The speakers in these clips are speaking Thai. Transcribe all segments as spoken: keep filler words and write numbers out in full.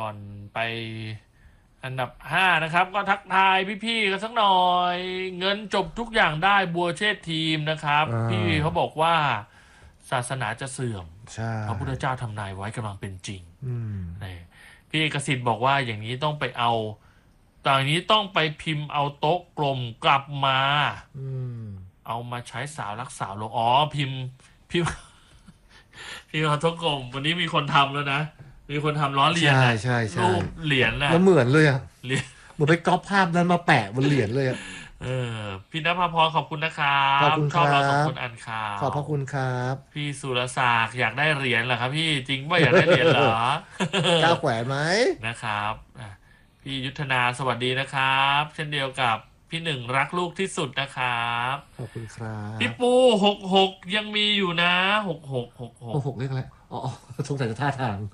ก่อนไปอันดับห้านะครับก็ทักทายพี่ๆกันสักหน่อย เงินจบทุกอย่างได้บัวเชษทีมนะครับพี่เขาบอกว่าศาสนาจะเสื่อมพระพุทธเจ้าทำนายไว้กำลังเป็นจริงพี่เอกสิทธิ์บอกว่าอย่างนี้ต้องไปเอาตอนนี้ต้องไปพิมพ์เอาโต๊ะกลมกลับมาเอามาใช้สาวรักสาวลงอ๋อพิมพ์พิมพ์พิมพ์เอาโต๊ะกลมวันนี้มีคนทำแล้วนะมีคนทำล้อเลียนใช่ใช่ใช่รูปเหรียญนะแล้วเหมือนเลยอ่ะเหรียญเหมือนไปก๊อปภาพนั้นมาแปะบนเหรียญเลยอ่ะเออพี่ณภาพรขอบคุณนะครับขอบคุณคชอบเราสองรับคนอ่านข่าวขอบพระคุณครับพี่สุรศักดิ์อยากได้เหรียญเหรอครับพี่จริงว่าอยากได้เหรียญเหรอก้าวแขวนไหมนะครับอ่ะพี่ยุทธนาสวัสดีนะครับ เช่นเดียวกับพี่หนึ่งรักลูกที่สุดนะครับขอบคุณครับพี่ปูหกหกยังมีอยู่นะหกหกหกหกหกหกเรียกอะไรอ๋อสงสัยจะท่าทาง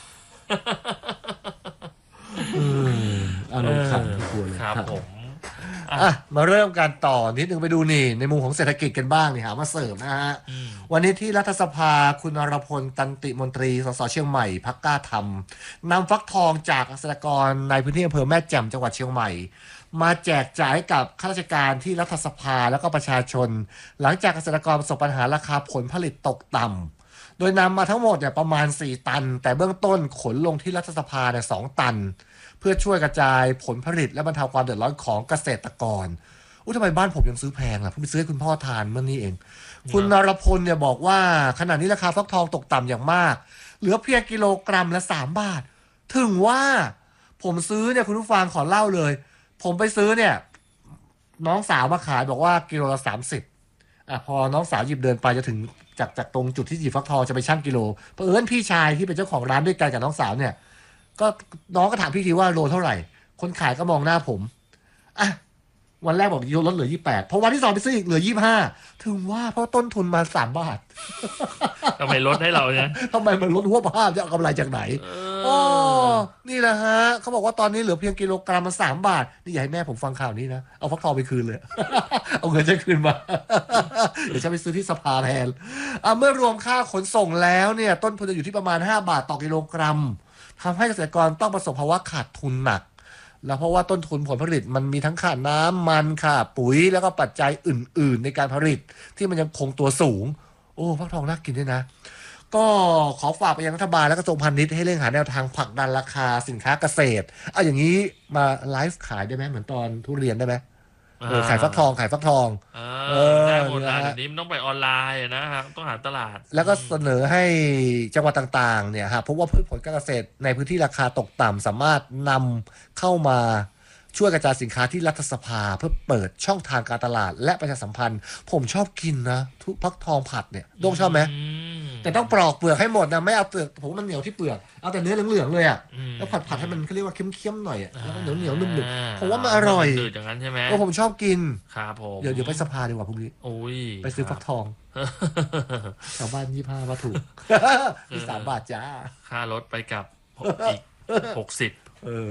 อารมณ์ขันที่กลัวเลยครับผมอ่ะมาเริ่มกันต่อนิดนึงไปดูนี่ในมุมของเศรษฐกิจกันบ้างนี่หามาเสริมนะฮะวันนี้ที่รัฐสภาคุณนรพลตันติมนตรีสสเชียงใหม่พรรคกล้าทำนำฟักทองจากเกษตรกรในพื้นที่อำเภอแม่แจ่มจังหวัดเชียงใหม่มาแจกจ่ายให้กับข้าราชการที่รัฐสภาแล้วก็ประชาชนหลังจากเกษตรกรประสบปัญหาราคาผลผลิตตกต่ำโดยนำมาทั้งหมดเนี่ยประมาณสี่ตันแต่เบื้องต้นขนลงที่รัฐสภาเนี่ยสองตันเพื่อช่วยกระจายผลผลิตและบรรเทาความเดือดร้อนของเกษตรกรอุ้ยทำไมบ้านผมยังซื้อแพงล่ะผมไปซื้อให้คุณพ่อทานเมื่อนี้เองคุณนรพลเนี่ยบอกว่าขณะนี้ราคาฟักทองตกต่ำอย่างมากเหลือเพียงกิโลกรัมละสามบาทถึงว่าผมซื้อเนี่ยคุณผู้ฟังขอเล่าเลยผมไปซื้อเนี่ยน้องสาวมาขายบอกว่ากิโลละสามสิบอ่ะพอน้องสาวหยิบเดินไปจะถึงจากจากตรงจุดที่หยิบฟักทองจะไปชั่งกิโลเผอิญพี่ชายที่เป็นเจ้าของร้านด้วยกันกับน้องสาวเนี่ยก็น้องก็ถามพี่ทีว่าโลเท่าไหร่คนขายก็มองหน้าผมอ่ะวันแรกบอกลดเหลือยี่สิบแปดพอวันที่สองไปซื้ออีกเหลือยี่สิบห้าถึงว่าเพราะต้นทุนมาสามบาททำไมลดให้เราเนี่ยทำไมมันลดหัวภาพจะเอากำไรจากไหนอ๋อนี่แหละฮะเขาบอกว่าตอนนี้เหลือเพียงกิโลกรัมมาสามบาทนี่อย่าให้แม่ผมฟังข่าวนี้นะเอาฟักทองไปคืนเลยเอาเงินจะคืนมาเดี๋ยวจะไปซื้อที่สภาแทนอ่ะเมื่อรวมค่าขนส่งแล้วเนี่ยต้นทุนจะอยู่ที่ประมาณห้าบาทต่อกิโลกรัมทำให้เกษตรกรต้องประสบภาวะขาดทุนหนักแล้วเพราะว่าต้นทุนผลผลิตมันมีทั้งค่าน้ำมันค่าปุ๋ยแล้วก็ปัจจัยอื่นๆในการผลิตที่มันยังคงตัวสูงโอ้ฟักทองน่ากินด้วยนะก็ขอฝากไปยังรัฐบาลและกระทรวงพาณิชย์ให้เร่งหาแนวทางผลักดันราคาสินค้าเกษตรเอาอย่างนี้มาไลฟ์ขายได้ไหมเหมือนตอนทุเรียนได้ไหมขายฟักทองขายฟักทองเออได้หมดแล้วนี้มันต้องไปออนไลน์นะครับต้องหาตลาดแล้วก็เสนอให้จังหวัดต่างๆเนี่ยฮะพบว่าพืชผลการเกษตรในพื้นที่ราคาตกต่ำสามารถนำเข้ามาช่วยกระจายสินค้าที่รัฐสภาเพื่อเปิดช่องทางการตลาดและประชาสัมพันธ์ผมชอบกินนะทุกฟักทองผัดเนี่ยโด้งชอบไหมแต่ต้องปลอกเปลือกให้หมดนะไม่เอาเปลือกผมมันเหนียวที่เปลือกเอาแต่เนื้อเหลืองๆเลยอ่ะแล้วผัดผัดให้มันเขาเรียกว่าเค็มๆหน่อยอ่ะแล้วก็เหนียวเหนียวนุ่มๆผมว่ามันอร่อยอย่างนั้นใช่ไหมก็ผมชอบกินครับผมเดี๋ยวเดี๋ยวไปสภาดีกว่าพรุ่งนี้ไปซื้อฟักทองชาวบ้านยี่ห้าว่าถูกที่สามบาทจ้าค่ารถไปกับอีกหกสิบเออ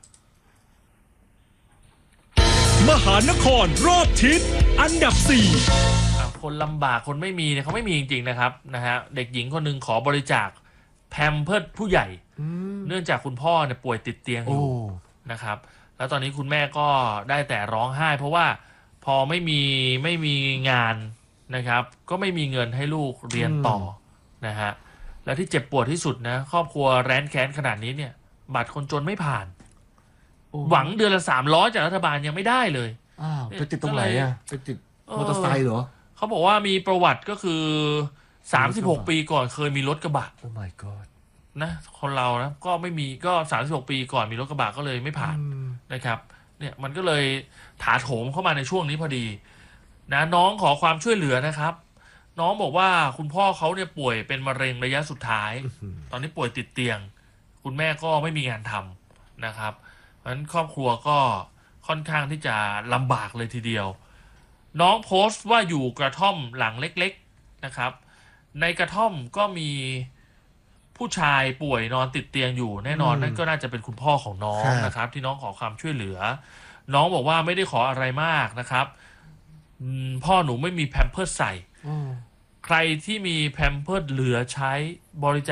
มหานครรอบทิศอันดับสี่คนลำบากคนไม่มีเนี่ยเขาไม่มีจริงๆนะครับนะฮะเด็กหญิงคนหนึ่งขอบริจาคแพมเพิร์สผู้ใหญ่เนื่องจากคุณพ่อเนี่ยป่วยติดเตียงอยู่นะครับแล้วตอนนี้คุณแม่ก็ได้แต่ร้องไห้ เพราะว่าพอไม่มีไม่มีงานนะครับก็ไม่มีเงินให้ลูกเรียนต่อนะฮะแล้วที่เจ็บปวดที่สุดนะครอบครัวแร้นแค้นขนาดนี้เนี่ยบัตรคนจนไม่ผ่านหวังเดือนละสามร้อยจากรัฐบาลยังไม่ได้เลยอ้าวไปติดตรงไหนอ่ะไปติดมอเตอร์ไซค์เหรอเขาบอกว่ามีประวัติก็คือสามสิบหกปีก่อนเคยมีรถกระบะโอ้ my god นะคนเรานะก็ไม่มีก็สามสิบหกปีก่อนมีรถกระบะก็เลยไม่ผ่านนะครับเนี่ยมันก็เลยถาโถมเข้ามาในช่วงนี้พอดีนะน้องขอความช่วยเหลือนะครับน้องบอกว่าคุณพ่อเขาเนี่ยป่วยเป็นมะเร็งระยะสุดท้ายตอนนี้ป่วยติดเตียงคุณแม่ก็ไม่มีงานทำนะครับเพราะฉะนั้นครอบครัวก็ค่อนข้างที่จะลำบากเลยทีเดียวน้องโพสต์ว่าอยู่กระท่อมหลังเล็กๆนะครับในกระท่อมก็มีผู้ชายป่วยนอนติดเตียงอยู่แน่นอนนั่นก็น่าจะเป็นคุณพ่อของน้องนะครับที่น้องขอความช่วยเหลือน้องบอกว่าไม่ได้ขออะไรมากนะครับพ่อหนูไม่มีแพมเพิร์สใส่ใครที่มีแพมเพิร์สเหลือใช้บริจาค